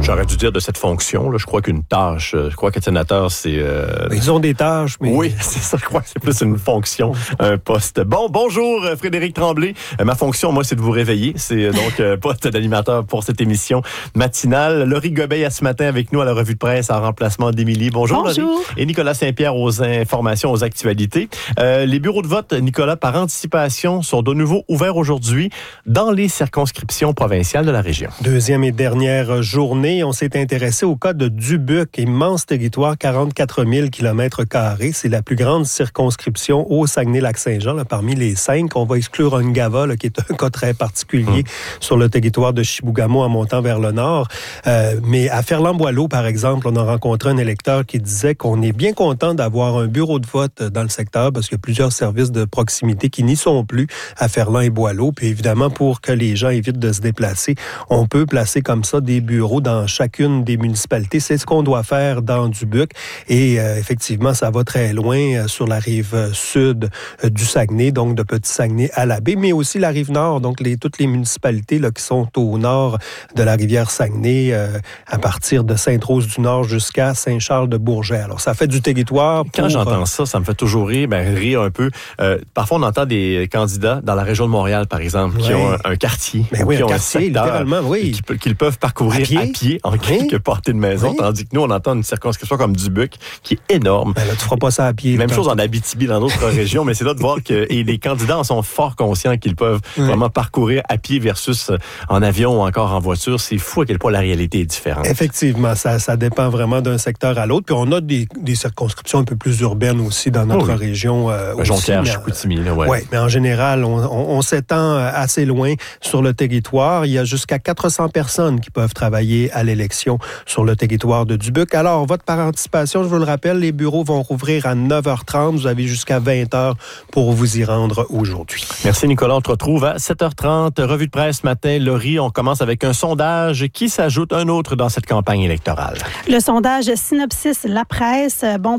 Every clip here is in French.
J'aurais dû dire de cette fonction. Là, je crois qu'une tâche, je crois qu'être sénateur, c'est... Ils ont des tâches, mais... Oui, c'est ça, je crois que c'est plus une fonction, un poste. Bonjour Frédéric Tremblay. Ma fonction, moi, c'est de vous réveiller. C'est donc poste d'animateur pour cette émission matinale. Laurie Gobeil, ce matin, avec nous à la revue de presse en remplacement d'Émilie. Bonjour. Laurie. Et Nicolas Saint-Pierre aux informations, aux actualités. Les bureaux de vote, Nicolas, par anticipation, sont de nouveau ouverts aujourd'hui dans les circonscriptions provinciales de la région. Deuxième et dernière journée, on s'est intéressé au cas de Dubuc, immense territoire, 44 000 km². C'est la plus grande circonscription au Saguenay-Lac-Saint-Jean, là, parmi les 5. On va exclure Ungava, là, qui est un cas très particulier sur le territoire de Chibougamau en montant vers le nord. Mais à Ferland-Boileau, par exemple, on a rencontré un électeur qui disait qu'on est bien content d'avoir un bureau de vote dans le secteur parce qu'il y a plusieurs services de proximité qui n'y sont plus à Ferland et Boileau. Puis évidemment, pour que les gens évitent de se déplacer, on peut placer comme ça des bureaux dans chacune des municipalités. C'est ce qu'on doit faire dans Dubuc. Et effectivement, ça va très loin sur la rive sud du Saguenay, donc de Petit-Saguenay à la baie, mais aussi la rive nord, donc toutes les municipalités là, qui sont au nord de la rivière Saguenay, à partir de Sainte-Rose-du-Nord jusqu'à Saint-Charles-de-Bourget. Alors, ça fait du territoire. Quand j'entends ça me fait toujours rire un peu. Parfois, on entend des candidats dans la région de Montréal, par exemple, qui ont un quartier, qui ont un secteur, littéralement, qu'ils peuvent parcourir à pied en quelques pâtés de maison, tandis que nous, on entend une circonscription comme Dubuc, qui est énorme. Ben là, tu feras pas ça à pied. Même chose en Abitibi, dans d'autres régions, mais c'est là de voir que et les candidats en sont fort conscients qu'ils peuvent vraiment parcourir à pied versus en avion ou encore en voiture. C'est fou à quel point la réalité est différente. Effectivement, ça dépend vraiment d'un secteur à l'autre. Puis on a des circonscriptions un peu plus urbaines aussi dans notre région. Jonquière, Chicoutimi. Oui, mais en général, on s'étend assez loin sur le territoire. Il y a jusqu'à 400 personnes qui peuvent travailler à l'élection sur le territoire de Dubuc. Alors, vote par anticipation, je vous le rappelle, les bureaux vont rouvrir à 9h30. Vous avez jusqu'à 20h pour vous y rendre aujourd'hui. Merci Nicolas. On te retrouve à 7h30. Revue de presse ce matin. Laurie, on commence avec un sondage qui s'ajoute un autre dans cette campagne électorale. Le sondage Synopsis La Presse,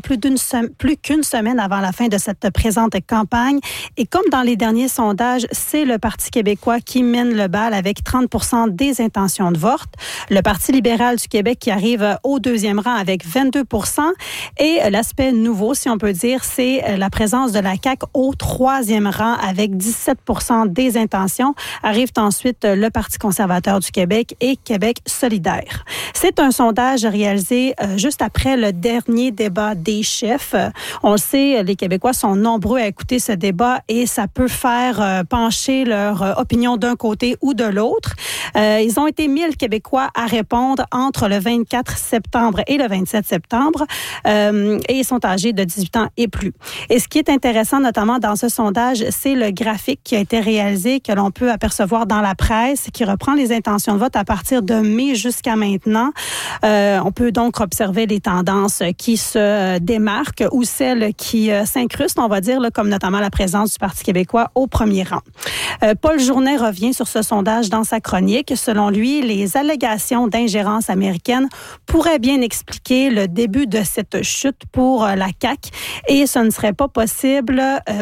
plus qu'une semaine avant la fin de cette présente campagne. Et comme dans les derniers sondages, c'est le Parti québécois qui mène le bal avec 30% des intentions de vote. Le Parti libéral du Québec qui arrive au deuxième rang avec 22%. Et l'aspect nouveau, si on peut dire, c'est la présence de la CAQ au troisième rang avec 17% des intentions. Arrivent ensuite le Parti conservateur du Québec et Québec solidaire. C'est un sondage réalisé juste après le dernier débat des chefs. On le sait, les Québécois sont nombreux à écouter ce débat et ça peut faire pencher leur opinion d'un côté ou de l'autre. Ils ont été 1000 Québécois à répondre entre le 24 septembre et le 27 septembre et ils sont âgés de 18 ans et plus. Et ce qui est intéressant notamment dans ce sondage, c'est le graphique qui a été réalisé, que l'on peut apercevoir dans la presse, qui reprend les intentions de vote à partir de mai jusqu'à maintenant. On peut donc observer les tendances qui se démarquent ou celles qui s'incrustent, on va dire, là, comme notamment la présence du Parti québécois au premier rang. Paul Journet revient sur ce sondage dans sa chronique. Selon lui, les allégations d'ingérence américaine pourraient bien expliquer le début de cette chute pour la CAQ et ce ne serait pas possible...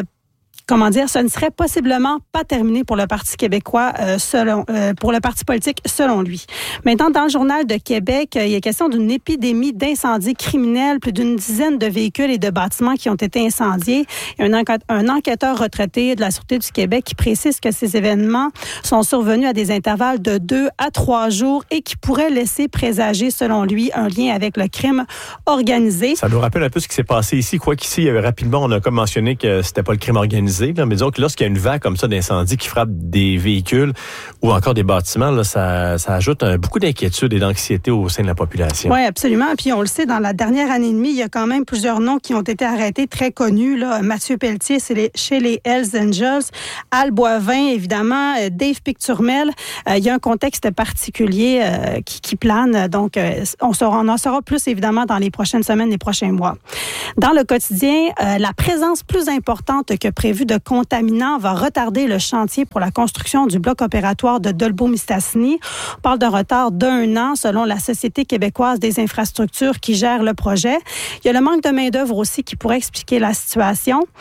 ce ne serait possiblement pas terminé pour le Parti québécois, pour le parti politique, selon lui. Maintenant, dans le Journal de Québec, il y a question d'une épidémie d'incendies criminels, plus d'une dizaine de véhicules et de bâtiments qui ont été incendiés. Il y a un enquêteur retraité de la Sûreté du Québec qui précise que ces événements sont survenus à des intervalles de 2 à 3 jours et qui pourraient laisser présager, selon lui, un lien avec le crime organisé. Ça nous rappelle un peu ce qui s'est passé ici. Quoi qu'ici, rapidement, on a comme mentionné que c'était pas le crime organisé. Là, mais disons que lorsqu'il y a une vague comme ça d'incendie qui frappe des véhicules ou encore des bâtiments, là, ça ajoute beaucoup d'inquiétude et d'anxiété au sein de la population. Oui, absolument. Puis on le sait, dans la dernière année et demie, il y a quand même plusieurs noms qui ont été arrêtés, très connus. Là. Mathieu Pelletier, chez les Hells Angels. Al Boivin, évidemment. Dave Picturmel. Il y a un contexte particulier qui plane. Donc, on en saura plus, évidemment, dans les prochaines semaines, les prochains mois. Dans le quotidien, la présence plus importante que prévue de contaminants va retarder le chantier pour la construction du bloc opératoire de Dolbeau-Mistassini. On parle d'un retard d'1 an selon la Société québécoise des infrastructures qui gère le projet. Il y a le manque de main-d'œuvre aussi qui pourrait expliquer la situation.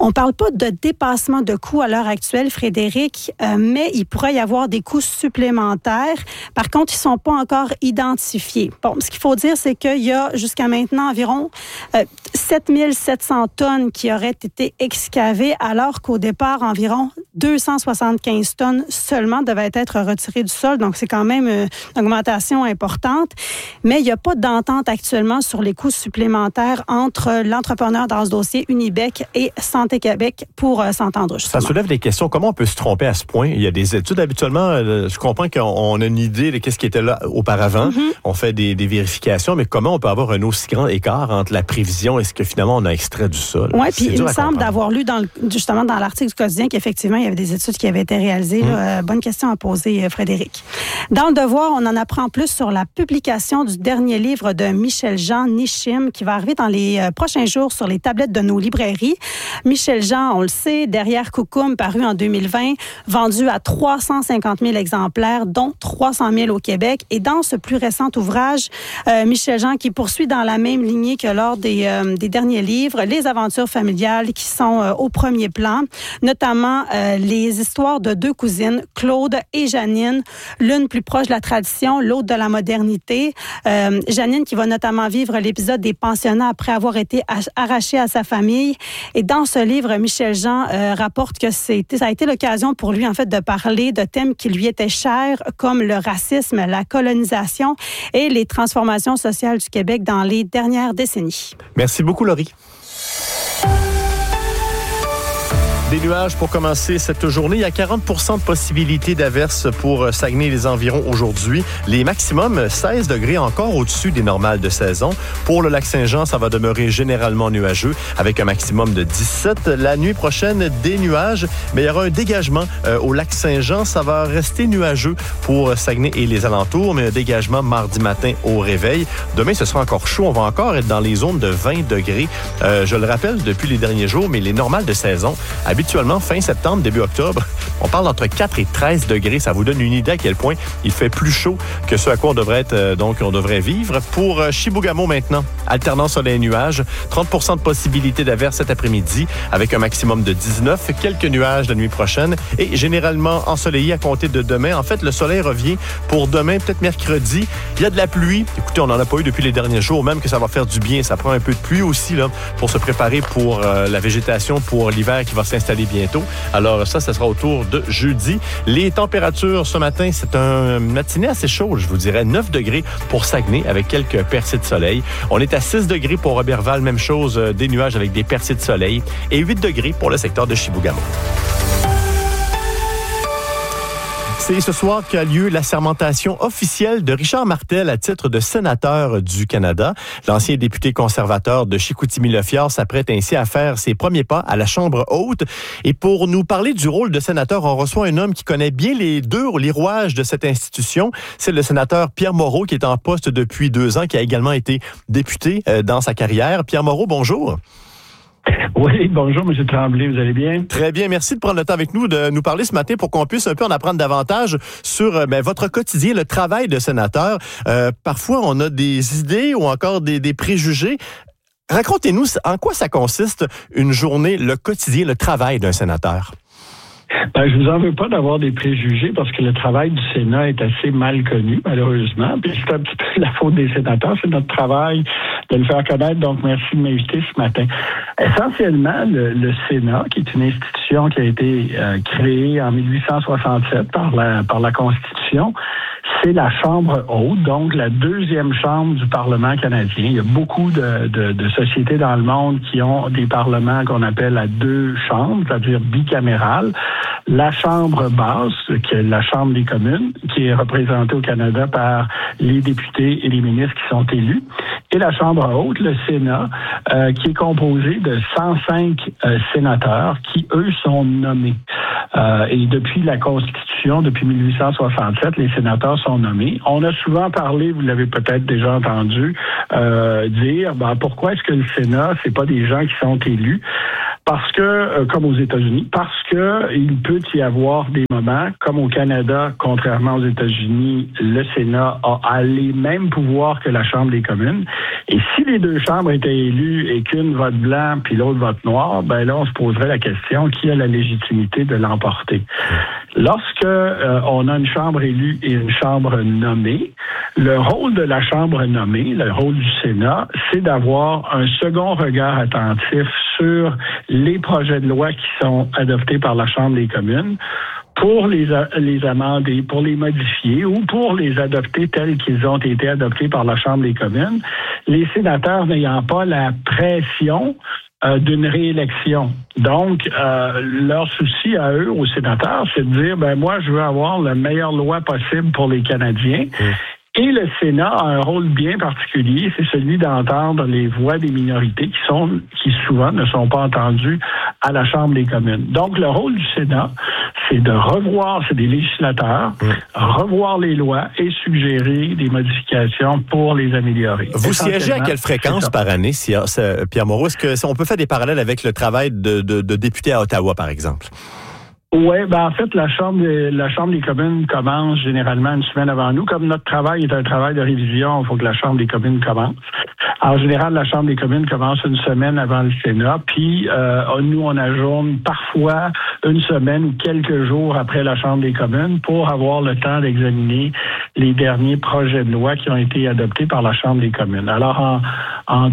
On ne parle pas de dépassement de coûts à l'heure actuelle, Frédéric, mais il pourrait y avoir des coûts supplémentaires. Par contre, ils ne sont pas encore identifiés. Bon, ce qu'il faut dire, c'est qu'il y a jusqu'à maintenant environ 7700 tonnes qui auraient été excavées, alors qu'au départ, environ 275 tonnes seulement devaient être retirées du sol. Donc, c'est quand même une augmentation importante. Mais il n'y a pas d'entente actuellement sur les coûts supplémentaires entre l'entrepreneur dans ce dossier, Unibec, et Santé Québec pour s'entendre. Ça soulève des questions. Comment on peut se tromper à ce point? Il y a des études habituellement. Je comprends qu'on a une idée de ce qui était là auparavant. On fait des vérifications, mais comment on peut avoir un aussi grand écart entre la prévision et ce que finalement on a extrait du sol? Oui, puis il me semble d'avoir lu justement dans l'article du quotidien qu'effectivement, il y avait des études qui avaient été réalisées. Bonne question à poser, Frédéric. Dans Le Devoir, on en apprend plus sur la publication du dernier livre de Michel-Jean Nichim qui va arriver dans les prochains jours sur les tablettes de nos librairies. Michel-Jean, on le sait, Derrière Coucoum, paru en 2020, vendu à 350 000 exemplaires, dont 300 000 au Québec. Et dans ce plus récent ouvrage, Michel-Jean qui poursuit dans la même lignée que lors des derniers livres, les aventures familiales qui sont au premier plan, notamment les histoires de deux cousines, Claude et Janine, l'une plus proche de la tradition, l'autre de la modernité. Janine qui va notamment vivre l'épisode des pensionnats après avoir été arrachée à sa famille. Et dans ce livre, Michel-Jean rapporte que ça a été l'occasion pour lui, en fait, de parler de thèmes qui lui étaient chers, comme le racisme, la colonisation et les transformations sociales du Québec dans les dernières décennies. Merci beaucoup, Laurie. Des nuages pour commencer cette journée. Il y a 40% de possibilité d'averses pour Saguenay et les environs aujourd'hui. Les maximums, 16 degrés encore au-dessus des normales de saison. Pour le Lac-Saint-Jean, ça va demeurer généralement nuageux avec un maximum de 17. La nuit prochaine, des nuages, mais il y aura un dégagement au Lac-Saint-Jean. Ça va rester nuageux pour Saguenay et les alentours, mais un dégagement mardi matin au réveil. Demain, ce sera encore chaud. On va encore être dans les zones de 20 degrés. Je le rappelle depuis les derniers jours, mais les normales de saison, habituellement, fin septembre, début octobre, on parle d'entre 4 et 13 degrés. Ça vous donne une idée à quel point il fait plus chaud que ce à quoi on devrait vivre. Pour Chibougamau maintenant, alternant soleil et nuages, 30% de possibilité d'averse cet après-midi avec un maximum de 19. Quelques nuages la nuit prochaine et généralement ensoleillé à compter de demain. En fait, le soleil revient pour demain, peut-être mercredi. Il y a de la pluie. Écoutez, on n'en a pas eu depuis les derniers jours, même que ça va faire du bien. Ça prend un peu de pluie aussi là, pour se préparer pour la végétation, pour l'hiver qui va s'installer bientôt. Alors ça sera autour de jeudi. Les températures ce matin, c'est un matinée assez chaud, je vous dirais. 9 degrés pour Saguenay avec quelques percées de soleil. On est à 6 degrés pour Roberval, même chose, des nuages avec des percées de soleil. Et 8 degrés pour le secteur de Chibougamau. C'est ce soir qu'a lieu l'assermentation officielle de Richard Martel à titre de sénateur du Canada. L'ancien député conservateur de Chicoutimi-Le-Fjord s'apprête ainsi à faire ses premiers pas à la Chambre haute. Et pour nous parler du rôle de sénateur, on reçoit un homme qui connaît bien les rouages de cette institution. C'est le sénateur Pierre Moreau qui est en poste depuis 2 ans, qui a également été député dans sa carrière. Pierre Moreau, bonjour. Oui, bonjour, M. Tremblay, vous allez bien? Très bien, merci de prendre le temps avec nous de nous parler ce matin pour qu'on puisse un peu en apprendre davantage sur votre quotidien, le travail de sénateur. Parfois, on a des idées ou encore des préjugés. Racontez-nous en quoi ça consiste une journée, le quotidien, le travail d'un sénateur. Je vous en veux pas d'avoir des préjugés parce que le travail du Sénat est assez mal connu, malheureusement. Puis c'est un petit peu la faute des sénateurs, c'est notre travail de le faire connaître. Donc, merci de m'inviter ce matin. Essentiellement, le Sénat, qui est une institution qui a été créée en 1867 par la Constitution, c'est la Chambre haute, donc la deuxième chambre du Parlement canadien. Il y a beaucoup de sociétés dans le monde qui ont des parlements qu'on appelle à 2 chambres, c'est-à-dire bicamérales. La Chambre basse, qui est la Chambre des communes, qui est représentée au Canada par les députés et les ministres qui sont élus. Et la Chambre haute, le Sénat, qui est composé de 105 sénateurs qui, eux, sont nommés. Et depuis la Constitution, depuis 1867, les sénateurs sont nommés. On a souvent parlé, vous l'avez peut-être déjà entendu, dire pourquoi est-ce que le Sénat, c'est pas des gens qui sont élus? Parce que, comme aux États-Unis, parce que il peut y avoir des moments, comme au Canada, contrairement aux États-Unis, le Sénat a les mêmes pouvoirs que la Chambre des communes. Et si les deux chambres étaient élues et qu'une vote blanc puis l'autre vote noir, ben là, on se poserait la question, qui a la légitimité de l'emporter? Lorsque on a une chambre élue et une chambre nommée, le rôle de la chambre nommée, le rôle du Sénat, c'est d'avoir un second regard attentif sur les projets de loi qui sont adoptés par la Chambre des communes pour les amender, pour les modifier ou pour les adopter tels qu'ils ont été adoptés par la Chambre des communes, les sénateurs n'ayant pas la pression d'une réélection. Donc, leur souci à eux, aux sénateurs, c'est de dire, ben moi, je veux avoir la meilleure loi possible pour les Canadiens. Et le Sénat a un rôle bien particulier, c'est celui d'entendre les voix des minorités qui souvent ne sont pas entendues à la Chambre des communes. Donc, le rôle du Sénat, c'est de revoir, c'est des législateurs, revoir les lois et suggérer des modifications pour les améliorer. Vous siégez à quelle fréquence par année, Pierre Moreau? Est-ce qu'on peut faire des parallèles avec le travail de député à Ottawa, par exemple? Oui, en fait, la Chambre des communes commence généralement une semaine avant nous. Comme notre travail est un travail de révision, il faut que la Chambre des communes commence. En général, la Chambre des communes commence une semaine avant le Sénat, puis nous, on ajourne parfois une semaine ou quelques jours après la Chambre des communes pour avoir le temps d'examiner les derniers projets de loi qui ont été adoptés par la Chambre des communes. Alors, en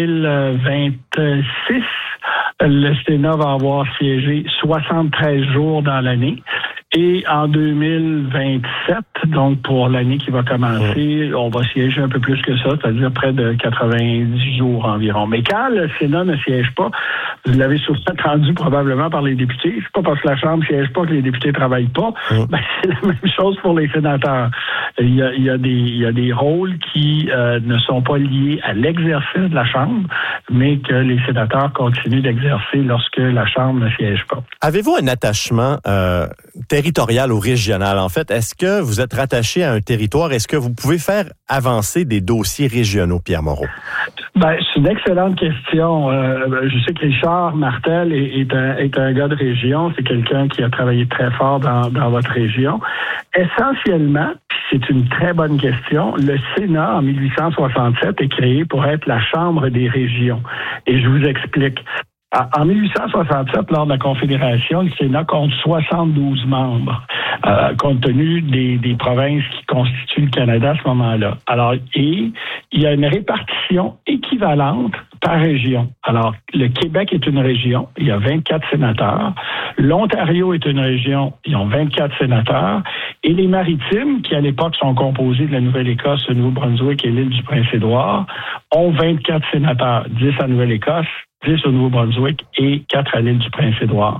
2026, le Sénat va avoir siégé 73 jours dans l'année. Et en 2027, donc pour l'année qui va commencer, on va siéger un peu plus que ça, c'est-à-dire près de 90 jours environ. Mais quand le Sénat ne siège pas, vous l'avez souvent entendu probablement par les députés, c'est pas parce que la Chambre ne siège pas que les députés ne travaillent pas, ben c'est la même chose pour les sénateurs. Il y a des rôles qui ne sont pas liés à l'exercice de la Chambre, mais que les sénateurs continuent d'exercer lorsque la Chambre ne siège pas. Avez-vous un attachement territorial ou régional, en fait? Est-ce que vous êtes rattaché à un territoire? Est-ce que vous pouvez faire avancer des dossiers régionaux, Pierre Moreau? C'est une excellente question. Je sais que Richard Martel est un gars de région. C'est quelqu'un qui a travaillé très fort dans votre région. Essentiellement, puis c'est une très bonne question, le Sénat, en 1867, est créé pour être la Chambre des régions. Et je vous explique. En 1867, lors de la Confédération, le Sénat compte 72 membres, compte tenu des provinces qui constituent le Canada à ce moment-là. Alors, et il y a une répartition équivalente par région. Alors, le Québec est une région, il y a 24 sénateurs. L'Ontario est une région, ils ont 24 sénateurs. Et les Maritimes, qui à l'époque sont composés de la Nouvelle-Écosse, le Nouveau-Brunswick et l'île du Prince-Édouard, ont 24 sénateurs, 10 à Nouvelle-Écosse, 10 au Nouveau-Brunswick et 4 à l'île du Prince-Édouard.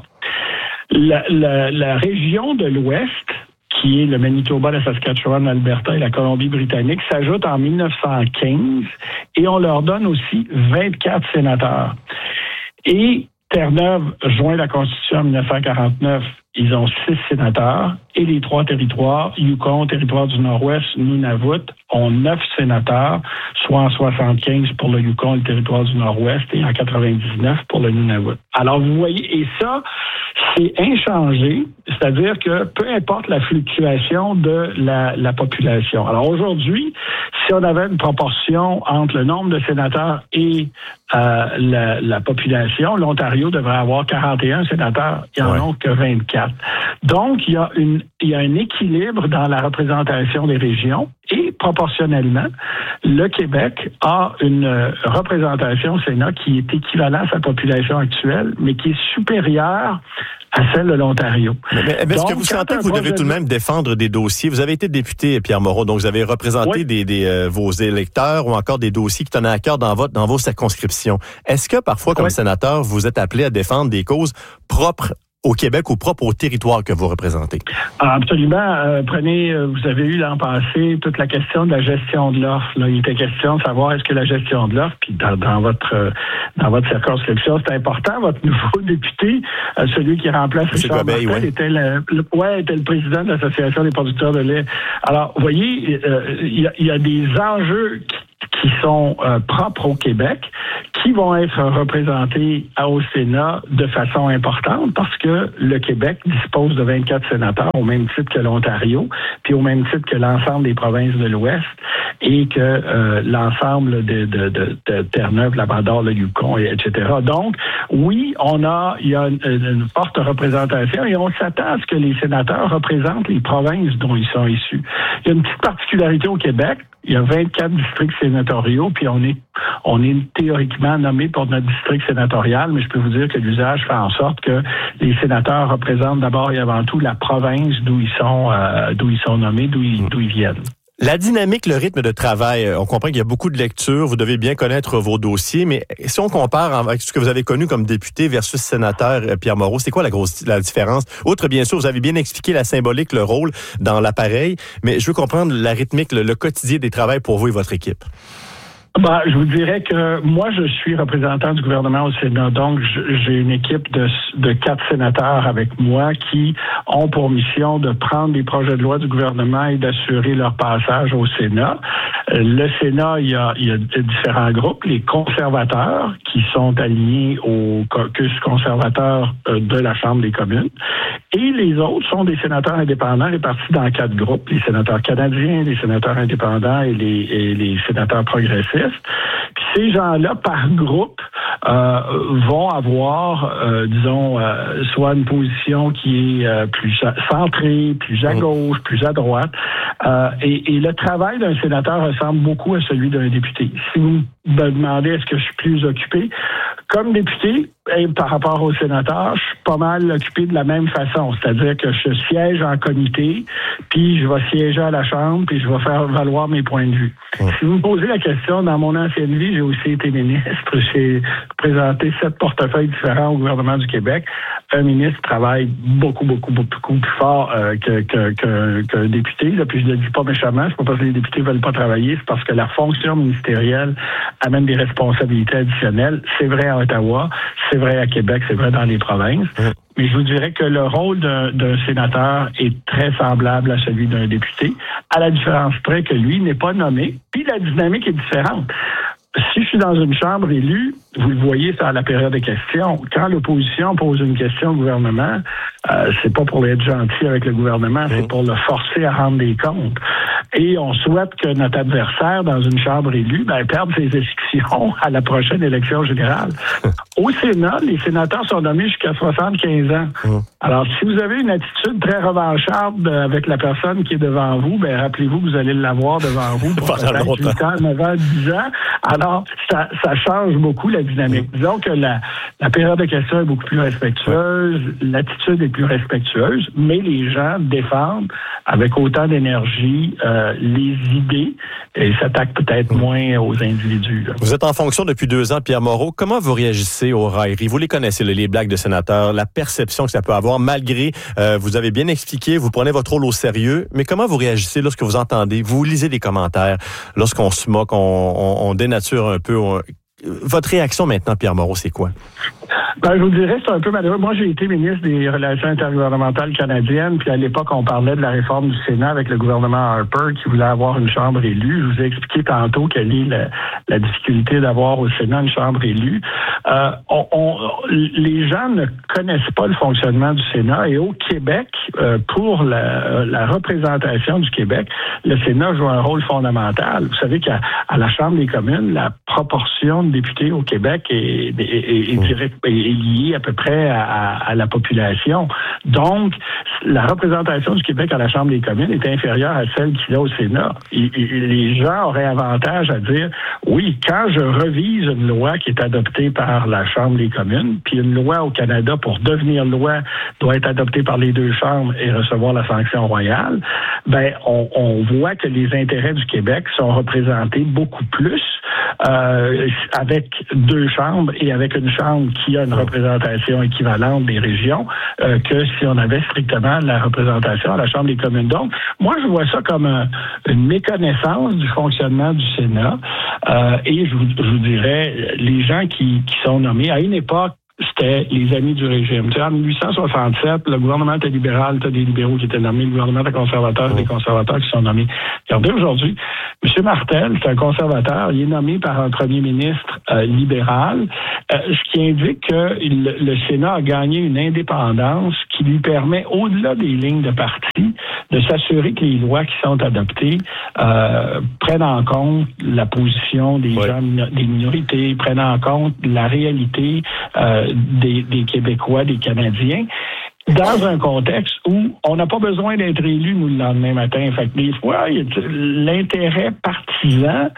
La région de l'Ouest, qui est le Manitoba, la Saskatchewan, l'Alberta et la Colombie-Britannique, s'ajoute en 1915 et on leur donne aussi 24 sénateurs. Et Terre-Neuve joint la Constitution en 1949. Ils ont 6 sénateurs et les 3 territoires, Yukon, territoire du Nord-Ouest, Nunavut, ont 9 sénateurs, soit en 75 pour le Yukon, le territoire du Nord-Ouest, et en 99 pour le Nunavut. Alors, vous voyez, et ça, c'est inchangé, c'est-à-dire que peu importe la fluctuation de la population. Alors, aujourd'hui, si on avait une proportion entre le nombre de sénateurs et la population, l'Ontario devrait avoir 41 sénateurs. Il n'y en a que 24. Donc, il y a un équilibre dans la représentation des régions et proportionnellement, le Québec a une représentation au Sénat qui est équivalente à sa population actuelle, mais qui est supérieure à celle de l'Ontario. Mais est-ce que vous sentez que vous devez tout de même défendre des dossiers? Vous avez été député, Pierre Moreau, donc vous avez représenté vos électeurs ou encore des dossiers qui tenaient à cœur dans vos circonscriptions. Est-ce que parfois, comme sénateur, vous êtes appelé à défendre des causes propres au Québec ou propre au territoire que vous représentez? Absolument. Vous avez eu l'an passé toute la question de la gestion de l'offre. Là, il était question de savoir est-ce que la gestion de l'offre, puis dans votre circonscription, c'est important. Votre nouveau député, celui qui remplace Richard Martel, était le président de l'Association des producteurs de lait. Alors, vous voyez, il y a des enjeux qui qui sont propres au Québec, qui vont être représentés au Sénat de façon importante parce que le Québec dispose de 24 sénateurs au même titre que l'Ontario, puis au même titre que l'ensemble des provinces de l'Ouest et que l'ensemble de Terre-Neuve, Labrador, le Yukon, etc. Donc, oui, il y a une forte représentation et on s'attend à ce que les sénateurs représentent les provinces dont ils sont issus. Il y a une petite particularité au Québec. Il y a 24 districts sénatoriaux, puis on est théoriquement nommé pour notre district sénatorial, mais je peux vous dire que l'usage fait en sorte que les sénateurs représentent d'abord et avant tout la province d'où ils sont nommés, d'où ils viennent. La dynamique, le rythme de travail, on comprend qu'il y a beaucoup de lectures, vous devez bien connaître vos dossiers, mais si on compare avec ce que vous avez connu comme député versus sénateur Pierre Moreau, c'est quoi la différence? Outre, bien sûr, vous avez bien expliqué la symbolique, le rôle dans l'appareil, mais je veux comprendre la rythmique, le quotidien des travails pour vous et votre équipe. Je vous dirais que moi, je suis représentant du gouvernement au Sénat, donc j'ai une équipe de 4 sénateurs avec moi qui ont pour mission de prendre les projets de loi du gouvernement et d'assurer leur passage au Sénat. Le Sénat, il y a différents groupes, les conservateurs qui sont alignés au caucus conservateur de la Chambre des communes, et les autres sont des sénateurs indépendants répartis dans 4 groupes, les sénateurs canadiens, les sénateurs indépendants et les sénateurs progressistes. Puis ces gens-là, par groupe, vont avoir, soit une position qui est plus centrée, plus à gauche, plus à droite. Et le travail d'un sénateur ressemble beaucoup à celui d'un député. Si vous me demandez est-ce que je suis plus occupé, comme député, et par rapport au sénateur, je suis pas mal occupé de la même façon. C'est-à-dire que je siège en comité, puis je vais siéger à la Chambre, puis je vais faire valoir mes points de vue. Si vous me posez la question, dans mon ancienne vie, j'ai aussi été ministre. J'ai présenté 7 portefeuilles différents au gouvernement du Québec. Un ministre travaille beaucoup plus fort qu'un député. Là, puis je ne le dis pas méchamment, c'est pas parce que les députés veulent pas travailler, c'est parce que la fonction ministérielle amène des responsabilités additionnelles. C'est vrai à Ottawa, c'est vrai à Québec, c'est vrai dans les provinces. Mais je vous dirais que le rôle d'un sénateur est très semblable à celui d'un député, à la différence près que lui n'est pas nommé, puis la dynamique est différente. Si je suis dans une chambre élue, vous le voyez à la période de questions, quand l'opposition pose une question au gouvernement, c'est pas pour être gentil avec le gouvernement, c'est pour le forcer à rendre des comptes. Et on souhaite que notre adversaire dans une chambre élue perde ses élections à la prochaine élection générale. Au Sénat, les sénateurs sont nommés jusqu'à 75 ans. Alors, si vous avez une attitude très revancharde avec la personne qui est devant vous, rappelez-vous que vous allez l'avoir devant vous pour peut-être 8 ans, 9 ans, 10 ans. Alors, ça change beaucoup la dynamique. Disons que la période de questions est beaucoup plus respectueuse, l'attitude est plus respectueuse, mais les gens défendent avec autant d'énergie les idées et s'attaquent peut-être moins aux individus. Là. Vous êtes en fonction depuis 2 ans, Pierre Moreau. Comment vous réagissez aux railleries? Vous les connaissez, les blagues de sénateurs, la perception que ça peut avoir, malgré, vous avez bien expliqué, vous prenez votre rôle au sérieux, mais comment vous réagissez lorsque vous entendez, vous lisez des commentaires, lorsqu'on se moque, on dénature un peu? Votre réaction maintenant, Pierre Moreau, c'est quoi? Je vous dirais, c'est un peu malheureux. Moi, j'ai été ministre des Relations intergouvernementales canadiennes, puis à l'époque, on parlait de la réforme du Sénat avec le gouvernement Harper qui voulait avoir une chambre élue. Je vous ai expliqué tantôt quelle est la difficulté d'avoir au Sénat une chambre élue. Les gens ne connaissent pas le fonctionnement du Sénat et au Québec, pour la représentation du Québec, le Sénat joue un rôle fondamental. Vous savez qu'à la Chambre des communes, la proportion de députés au Québec est liée à peu près à la population. Donc, la représentation du Québec à la Chambre des communes est inférieure à celle qu'il y a au Sénat. Et les gens auraient avantage à dire, oui, quand je revise une loi qui est adoptée par la Chambre des communes, puis une loi au Canada, pour devenir loi, doit être adoptée par les 2 chambres et recevoir la sanction royale, on voit que les intérêts du Québec sont représentés beaucoup plus avec 2 chambres et avec une chambre qui a une représentation équivalente des régions que si on avait strictement la représentation à la Chambre des communes. Donc, moi, je vois ça comme une méconnaissance du fonctionnement du Sénat et je vous dirais, les gens qui sont nommés à une époque, c'était les amis du régime. En 1867, le gouvernement était libéral, c'était des libéraux qui étaient nommés, le gouvernement était conservateur, des conservateurs qui sont nommés. Regardez, aujourd'hui, M. Martel, c'est un conservateur, il est nommé par un premier ministre libéral, ce qui indique que le Sénat a gagné une indépendance qui lui permet, au-delà des lignes de parti, de s'assurer que les lois qui sont adoptées prennent en compte la position des gens, des minorités, prennent en compte la réalité des Québécois, des Canadiens, dans un contexte où on n'a pas besoin d'être élu, nous, le lendemain matin. Fait que des fois, l'intérêt partisan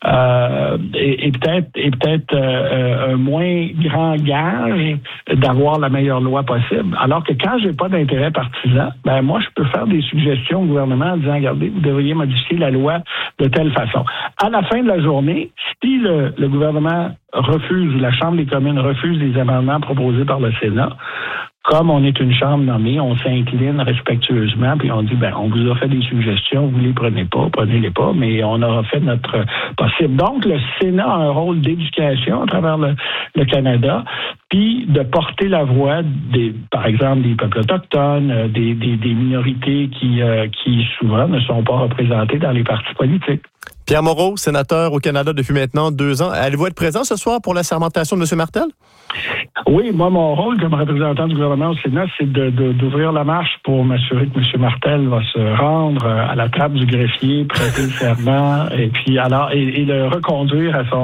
est peut-être un moins grand gage d'avoir la meilleure loi possible. Alors que quand j'ai pas d'intérêt partisan, ben moi, je peux faire des suggestions au gouvernement en disant, regardez, vous devriez modifier la loi de telle façon. À la fin de la journée, si le gouvernement refuse, ou la Chambre des communes refuse les amendements proposés par le Sénat, comme on est une chambre nommée, on s'incline respectueusement, puis on dit, on vous a fait des suggestions, vous les prenez-les pas, mais on aura fait notre possible. Donc, le Sénat a un rôle d'éducation à travers le Canada, puis de porter la voix par exemple, des peuples autochtones, des minorités qui souvent ne sont pas représentées dans les partis politiques. Pierre Moreau, sénateur au Canada depuis maintenant 2 ans. Allez-vous être présent ce soir pour la sermentation de M. Martel? Oui, moi, mon rôle comme représentant du gouvernement au Sénat, c'est d'ouvrir la marche pour m'assurer que M. Martel va se rendre à la table du greffier, prêter le serment, et puis et le reconduire à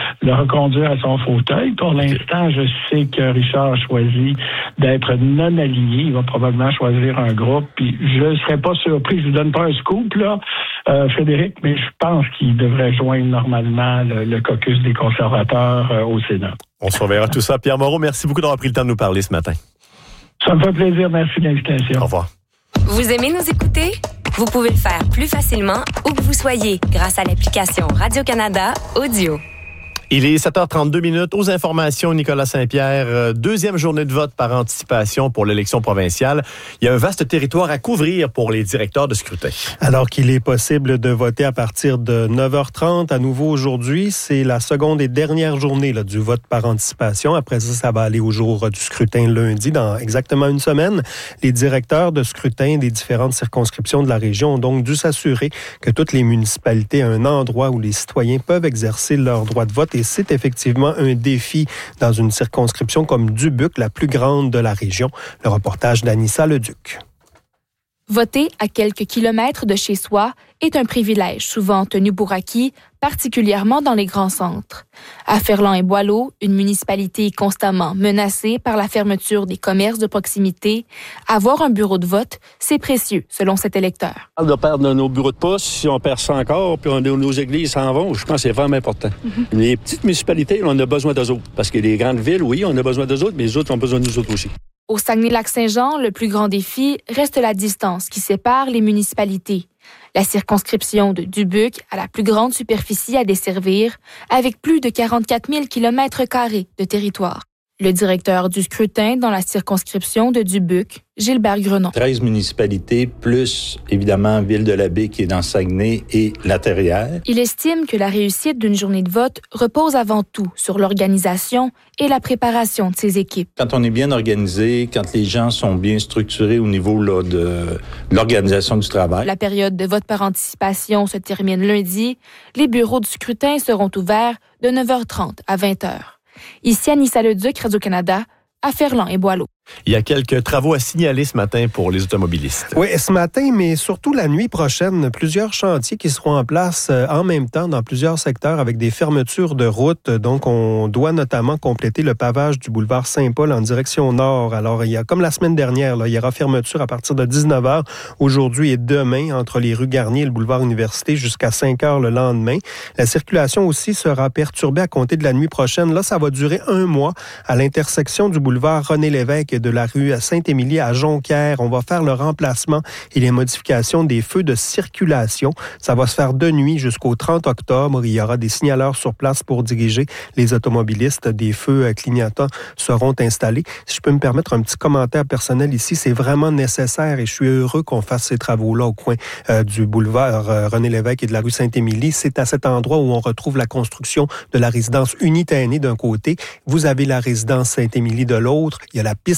son fauteuil. Pour l'instant, je sais que Richard a choisi d'être non aligné. Il va probablement choisir un groupe, puis je ne serais pas surpris, je vous donne pas un scoop, là, Frédéric, mais je pense qu'il devrait joindre normalement le caucus des conservateurs au Sénat. On surveillera tout ça. Pierre Moreau, merci beaucoup d'avoir pris le temps de nous parler ce matin. Ça me fait plaisir. Merci de l'invitation. Au revoir. Vous aimez nous écouter? Vous pouvez le faire plus facilement où que vous soyez grâce à l'application Radio-Canada Audio. Il est 7h32 aux informations. Nicolas Saint-Pierre, deuxième journée de vote par anticipation pour l'élection provinciale. Il y a un vaste territoire à couvrir pour les directeurs de scrutin. Alors qu'il est possible de voter à partir de 9h30, à nouveau aujourd'hui, c'est la seconde et dernière journée du vote par anticipation. Après ça va aller au jour du scrutin lundi, dans exactement une semaine. Les directeurs de scrutin des différentes circonscriptions de la région ont donc dû s'assurer que toutes les municipalités aient un endroit où les citoyens peuvent exercer leur droit de vote. Et c'est effectivement un défi dans une circonscription comme Dubuque, la plus grande de la région. Le reportage d'Anissa Leduc. Voter à quelques kilomètres de chez soi est un privilège souvent tenu pour acquis, particulièrement dans les grands centres. À Ferland-et-Boileau, une municipalité constamment menacée par la fermeture des commerces de proximité, avoir un bureau de vote, c'est précieux, selon cet électeur. On va perdre nos bureaux de poste, si on perd ça encore, puis nos églises s'en vont, je pense que c'est vraiment important. Les petites municipalités, on a besoin d'eux autres, parce que les grandes villes, oui, on a besoin d'eux autres, mais les autres ont besoin de nous autres aussi. Au Saguenay-Lac-Saint-Jean, le plus grand défi reste la distance qui sépare les municipalités. La circonscription de Dubuque a la plus grande superficie à desservir, avec plus de 44 000 km² de territoire. Le directeur du scrutin dans la circonscription de Dubuque, Gilbert Grenon. 13 municipalités, plus évidemment Ville-de-la-Baie qui est dans Saguenay et La Terrière. Il estime que la réussite d'une journée de vote repose avant tout sur l'organisation et la préparation de ses équipes. Quand on est bien organisé, quand les gens sont bien structurés au niveau de l'organisation du travail. La période de vote par anticipation se termine lundi. Les bureaux du scrutin seront ouverts de 9h30 à 20h. Ici Anissa Leduc, Radio-Canada, à Ferland-et-Boileau. Il y a quelques travaux à signaler ce matin pour les automobilistes. Oui, ce matin, mais surtout la nuit prochaine, plusieurs chantiers qui seront en place en même temps dans plusieurs secteurs avec des fermetures de routes. Donc, on doit notamment compléter le pavage du boulevard Saint-Paul en direction nord. Alors, il y a, comme la semaine dernière, il y aura fermeture à partir de 19h aujourd'hui et demain entre les rues Garnier et le boulevard Université jusqu'à 5h le lendemain. La circulation aussi sera perturbée à compter de la nuit prochaine. Là, ça va durer 1 mois à l'intersection du boulevard René-Lévesque de la rue Sainte-Émilie à Jonquière. On va faire le remplacement et les modifications des feux de circulation. Ça va se faire de nuit jusqu'au 30 octobre. Il y aura des signaleurs sur place pour diriger les automobilistes. Des feux clignotants seront installés. Si je peux me permettre un petit commentaire personnel ici, c'est vraiment nécessaire et je suis heureux qu'on fasse ces travaux-là au coin du boulevard René-Lévesque et de la rue Sainte-Émilie. C'est à cet endroit où on retrouve la construction de la résidence Unitainée d'un côté. Vous avez la résidence Sainte-Émilie de l'autre. Il y a la piste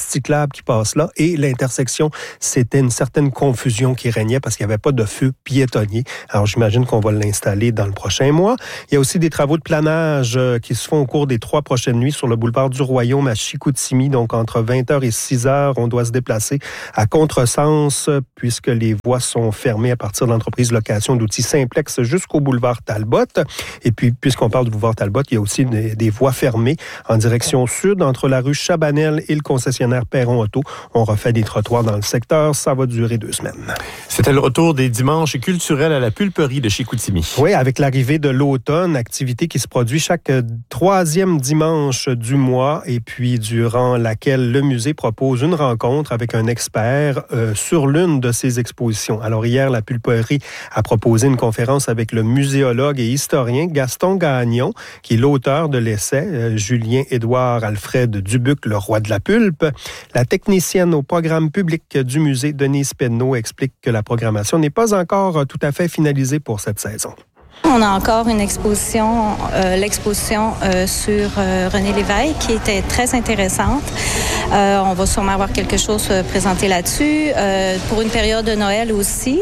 cyclable qui passe là. Et l'intersection, c'était une certaine confusion qui régnait parce qu'il n'y avait pas de feu piétonnier. Alors, j'imagine qu'on va l'installer dans le prochain mois. Il y a aussi des travaux de planage qui se font au cours des 3 prochaines nuits sur le boulevard du Royaume à Chicoutimi. Donc, entre 20h et 6h, on doit se déplacer à contresens puisque les voies sont fermées à partir de l'entreprise location d'outils Simplex jusqu'au boulevard Talbot. Et puis, puisqu'on parle du boulevard Talbot, il y a aussi des voies fermées en direction sud entre la rue Chabanel et le concessionnaire Perron Auto. On refait des trottoirs dans le secteur. Ça va durer 2 semaines. C'était le retour des dimanches culturels à la pulperie de Chicoutimi. Oui, avec l'arrivée de l'automne, activité qui se produit chaque 3e dimanche du mois et puis durant laquelle le musée propose une rencontre avec un expert sur l'une de ses expositions. Alors hier, la pulperie a proposé une conférence avec le muséologue et historien Gaston Gagnon, qui est l'auteur de l'essai, Julien-Édouard Alfred Dubuc, le roi de la pulpe. La technicienne au programme public du musée, Denise Penneau, explique que la programmation n'est pas encore tout à fait finalisée pour cette saison. On a encore une exposition, l'exposition sur René Lévesque, qui était très intéressante. On va sûrement avoir quelque chose présenté là-dessus, pour une période de Noël aussi.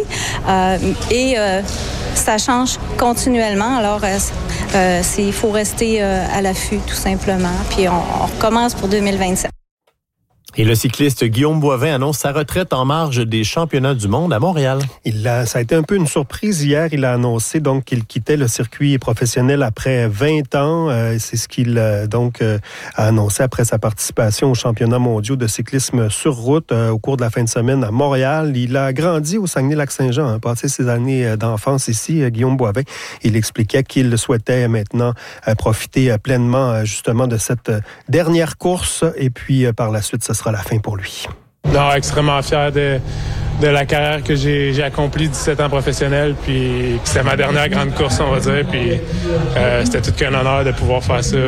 Et ça change continuellement, alors il faut rester à l'affût, tout simplement. Puis on recommence pour 2027. Et le cycliste Guillaume Boivin annonce sa retraite en marge des championnats du monde à Montréal. Ça a été un peu une surprise hier. Il a annoncé donc qu'il quittait le circuit professionnel après 20 ans. C'est ce qu'il a annoncé après sa participation aux championnats mondiaux de cyclisme sur route au cours de la fin de semaine à Montréal. Il a grandi au Saguenay-Lac-Saint-Jean, passé ses années d'enfance ici, Guillaume Boivin. Il expliquait qu'il souhaitait maintenant profiter pleinement justement de cette dernière course et puis par la suite, ce sera la fin pour lui. Non, extrêmement fier de la carrière que j'ai accomplie, 17 ans professionnel, puis c'était ma dernière grande course, on va dire, puis c'était tout qu'un honneur de pouvoir faire ça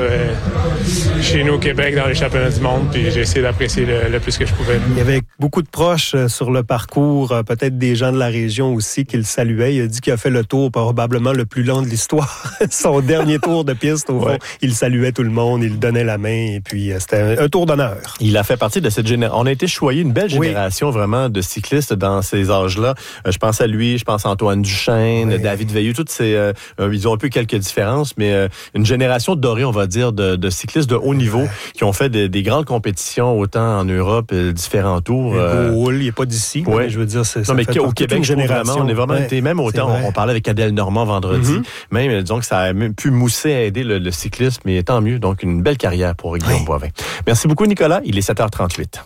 chez nous au Québec, dans les championnats du monde, puis j'ai essayé d'apprécier le plus que je pouvais. Il y avait beaucoup de proches sur le parcours, peut-être des gens de la région aussi qui le saluaient. Il a dit qu'il a fait le tour probablement le plus long de l'histoire. Son dernier tour de piste, au fond, il saluait tout le monde, il donnait la main, et puis c'était un tour d'honneur. Il a fait partie de cette génération. On a été choyé une belle génération vraiment de cyclistes dans ces âges-là. Je pense à lui, je pense à Antoine Duchesne, David Veilleux, toutes ces... ils ont un peu quelques différences, mais une génération dorée, on va dire, de cyclistes de haut niveau qui ont fait des grandes compétitions autant en Europe, différents tours. Il n'est pas d'ici, mais je veux dire, c'est ça. Non, mais au Québec, vraiment, on est vraiment été, même autant, on parlait avec Adèle Normand vendredi, même, disons que ça a même pu mousser à aider le cyclisme, mais tant mieux. Donc, une belle carrière pour Guillaume Boivin. Merci beaucoup, Nicolas. Il est 7h38.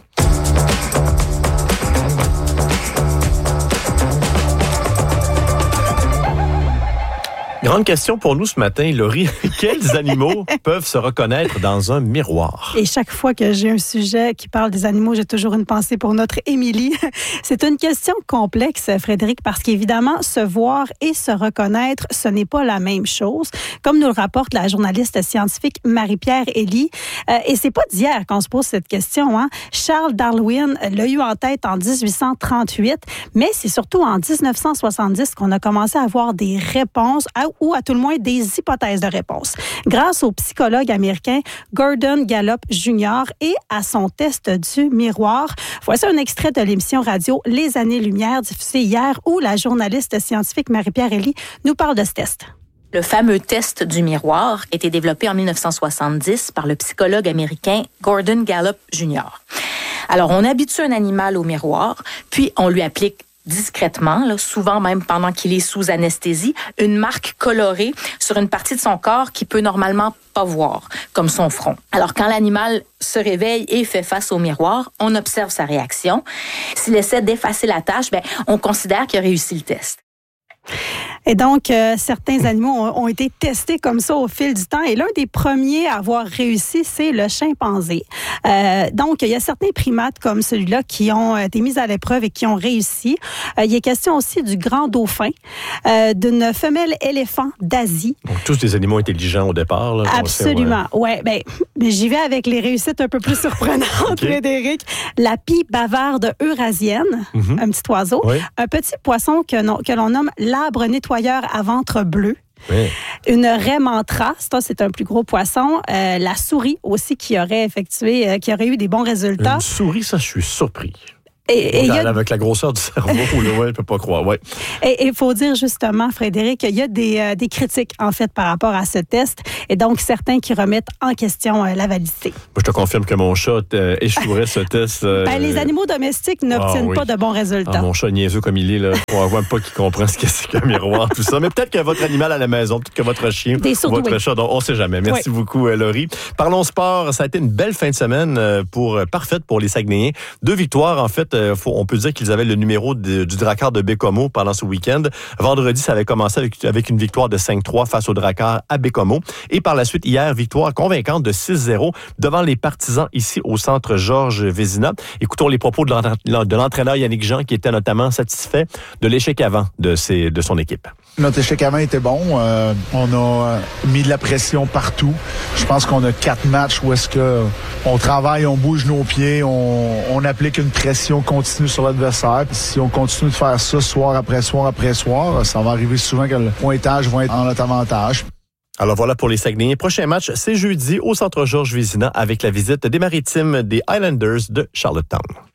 Grande question pour nous ce matin, Laurie. Quels animaux peuvent se reconnaître dans un miroir? Et chaque fois que j'ai un sujet qui parle des animaux, j'ai toujours une pensée pour notre Émilie. C'est une question complexe, Frédéric, parce qu'évidemment, se voir et se reconnaître, ce n'est pas la même chose, comme nous le rapporte la journaliste scientifique Marie-Pierre Elie. Et c'est pas d'hier qu'on se pose cette question, hein. Charles Darwin l'a eu en tête en 1838, mais c'est surtout en 1970 qu'on a commencé à avoir des réponses ou à tout le moins des hypothèses de réponse. Grâce au psychologue américain Gordon Gallup Jr. et à son test du miroir. Voici un extrait de l'émission radio Les Années-Lumière diffusée hier où la journaliste scientifique Marie-Pierre Elie nous parle de ce test. Le fameux test du miroir a été développé en 1970 par le psychologue américain Gordon Gallup Jr. Alors, on habitue un animal au miroir, puis on lui applique discrètement, là, souvent même pendant qu'il est sous anesthésie, une marque colorée sur une partie de son corps qu'il peut normalement pas voir, comme son front. Alors, quand l'animal se réveille et fait face au miroir, on observe sa réaction. S'il essaie d'effacer la tâche, on considère qu'il a réussi le test. Et donc, certains animaux ont été testés comme ça au fil du temps. Et l'un des premiers à avoir réussi, c'est le chimpanzé. Donc, il y a certains primates comme celui-là qui ont été mis à l'épreuve et qui ont réussi. Il est question aussi du grand dauphin, d'une femelle éléphant d'Asie. Donc, tous des animaux intelligents au départ. Là, absolument. Mais j'y vais avec les réussites un peu plus surprenantes, Frédéric. La pie bavarde eurasienne, un petit oiseau. Un petit poisson que l'on nomme l'arbre nettoyeur à ventre bleu. Une raie mantra, ça, c'est un plus gros poisson. La souris aussi qui aurait eu des bons résultats. Une souris, ça, je suis surpris. Avec la grosseur du cerveau, je ne peux pas croire. Ouais. Et il faut dire justement, Frédéric, qu'il y a des critiques, en fait, par rapport à ce test. Et donc, certains qui remettent en question la validité. Moi, je te confirme que mon chat échouerait ce test. Les animaux domestiques n'obtiennent pas de bons résultats. Mon chat niaiseux comme il est, là, on voit pas qu'il comprend ce que c'est qu'un miroir, tout ça. Mais peut-être que votre animal à la maison, peut-être que votre chien, votre chat, donc on ne sait jamais. Merci beaucoup, Laurie. Parlons sport. Ça a été une belle fin de semaine parfaite pour les Saguenayens. 2 victoires, en fait. On peut dire qu'ils avaient le numéro du Drakkar de Baie-Comeau pendant ce week-end. Vendredi, ça avait commencé avec une victoire de 5-3 face au Drakkar à Baie-Comeau. Et par la suite, hier, victoire convaincante de 6-0 devant les Partisans ici au centre Georges Vézina. Écoutons les propos de l'entraîneur Yannick Jean qui était notamment satisfait de l'échec avant de son équipe. Notre échec avant était bon. On a mis de la pression partout. Je pense qu'on a 4 matchs où est-ce que on travaille, on bouge nos pieds, on applique une pression continue sur l'adversaire. Puis si on continue de faire ça soir après soir après soir, ça va arriver souvent que le pointage va être en notre avantage. Alors voilà pour les Saguenayens. Prochain match, c'est jeudi au centre Georges Vézina avec la visite des Maritimes des Highlanders de Charlottetown.